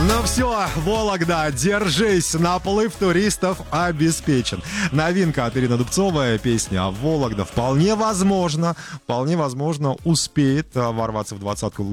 Ну все, Вологда, держись, наплыв туристов обеспечен. Новинка от Ирины Дубцовой, песня «Вологда» вполне возможно успеет ворваться в двадцатку